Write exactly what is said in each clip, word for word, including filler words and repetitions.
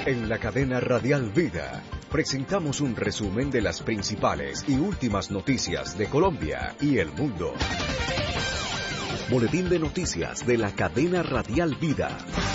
En la cadena Radial Vida, presentamos un resumen de las principales y últimas noticias de Colombia y el mundo. Boletín de noticias de la cadena Radial Vida.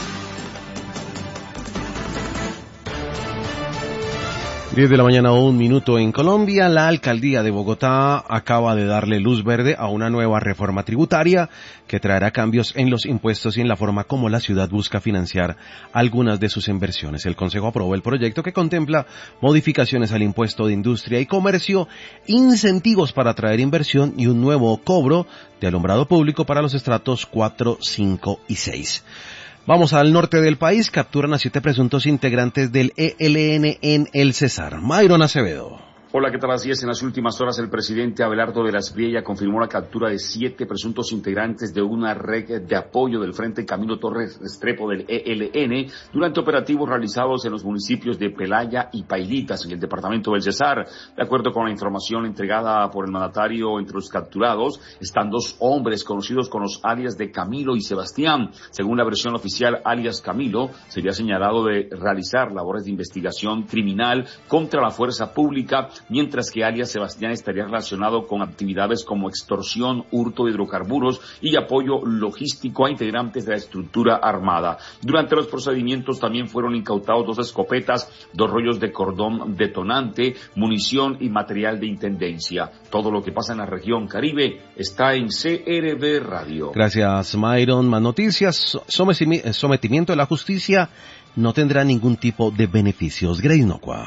diez de la mañana, un minuto en Colombia. La alcaldía de Bogotá acaba de darle luz verde a una nueva reforma tributaria que traerá cambios en los impuestos y en la forma como la ciudad busca financiar algunas de sus inversiones. El Consejo aprobó el proyecto que contempla modificaciones al impuesto de industria y comercio, incentivos para atraer inversión y un nuevo cobro de alumbrado público para los estratos cuatro, cinco y seis. Vamos al norte del país. Capturan a siete presuntos integrantes del E L N en El Cesar. Myron Acevedo. Hola, ¿qué tal? Así es, en las últimas horas el presidente Abelardo de la Espriella confirmó la captura de siete presuntos integrantes de una red de apoyo del Frente Camilo Torres Restrepo del E L N durante operativos realizados en los municipios de Pelaya y Pailitas en el departamento del Cesar. De acuerdo con la información entregada por el mandatario, entre los capturados están dos hombres conocidos con los alias de Camilo y Sebastián. Según la versión oficial, alias Camilo sería señalado de realizar labores de investigación criminal contra la fuerza pública, mientras que alias Sebastián estaría relacionado con actividades como extorsión, hurto de hidrocarburos y apoyo logístico a integrantes de la estructura armada. Durante los procedimientos también fueron incautados dos escopetas, dos rollos de cordón detonante, munición y material de intendencia. Todo lo que pasa en la región Caribe está en C R B Radio. Gracias, Myron. Más noticias. Sometimiento de la justicia no tendrá ningún tipo de beneficios. Grace Nocua.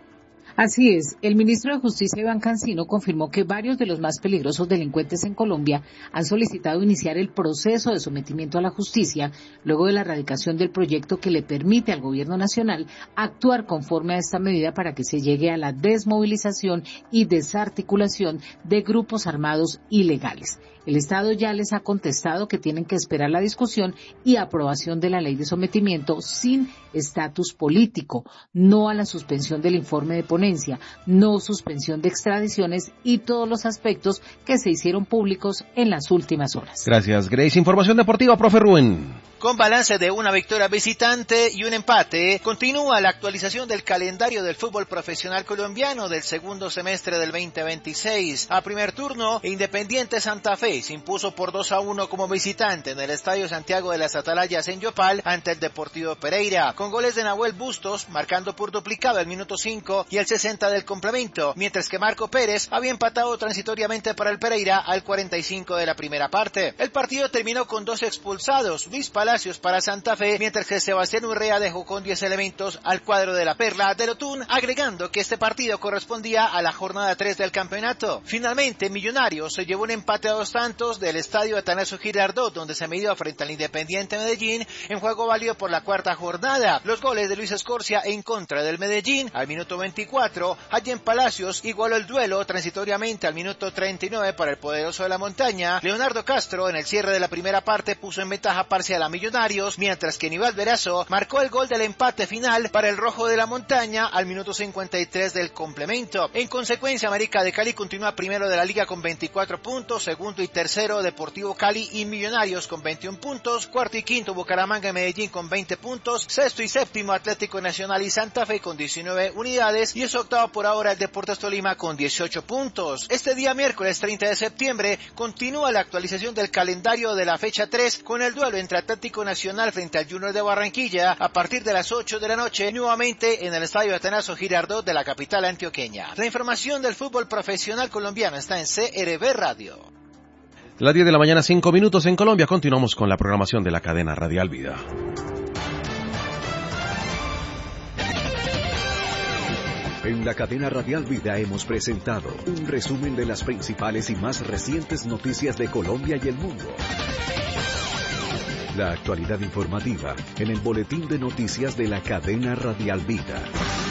Así es, el ministro de Justicia, Iván Cancino, confirmó que varios de los más peligrosos delincuentes en Colombia han solicitado iniciar el proceso de sometimiento a la justicia luego de la erradicación del proyecto que le permite al gobierno nacional actuar conforme a esta medida para que se llegue a la desmovilización y desarticulación de grupos armados ilegales. El Estado ya les ha contestado que tienen que esperar la discusión y aprobación de la ley de sometimiento sin estatus político, no a la suspensión del informe de ponencia, no suspensión de extradiciones y todos los aspectos que se hicieron públicos en las últimas horas. Gracias, Grace. Información deportiva, profe Rubén. Con balance de una victoria visitante y un empate, continúa la actualización del calendario del fútbol profesional colombiano del segundo semestre del veinte veintiséis. A primer turno, Independiente Santa Fe se impuso por dos a uno como visitante en el Estadio Santiago de las Atalayas en Yopal ante el Deportivo Pereira, con goles de Nahuel Bustos marcando por duplicado al minuto cinco y el sesenta del complemento, mientras que Marco Pérez había empatado transitoriamente para el Pereira al cuarenta y cinco de la primera parte. El partido terminó con dos expulsados, Luis Palacios para Santa Fe, mientras que Sebastián Urrea dejó con diez elementos al cuadro de la Perla de Lotún, agregando que este partido correspondía a la jornada tres del campeonato. Finalmente, Millonarios se llevó un empate a dos tantos del estadio Atanasio Girardot, donde se midió frente al Independiente Medellín en juego válido por la cuarta jornada. Los goles de Luis Escorcia en contra del Medellín al minuto veinticuatro, Allen Palacios igualó el duelo transitoriamente al minuto treinta y nueve para el poderoso de la montaña. Leonardo Castro en el cierre de la primera parte puso en ventaja parcial a Millonarios, mientras que Aníbal Verazo marcó el gol del empate final para el rojo de la montaña al minuto cincuenta y tres del complemento. En consecuencia, América de Cali continúa primero de la liga con veinticuatro puntos, segundo y tercero Deportivo Cali y Millonarios con veintiún puntos, cuarto y quinto Bucaramanga y Medellín con veinte puntos, sexto y séptimo Atlético Nacional y Santa Fe con diecinueve unidades y es octavo por ahora el Deportes Tolima con dieciocho puntos. Este día miércoles treinta de septiembre continúa la actualización del calendario de la fecha tres con el duelo entre Atlético Nacional frente al Junior de Barranquilla a partir de las ocho de la noche, nuevamente en el Estadio Atanasio Girardot de la capital antioqueña. La información del fútbol profesional colombiano está en C R B Radio. Las diez de la mañana, cinco minutos en Colombia. Continuamos con la programación de la cadena Radial Vida. En la cadena Radial Vida hemos presentado un resumen de las principales y más recientes noticias de Colombia y el mundo. La actualidad informativa en el boletín de noticias de la cadena Radial Vida.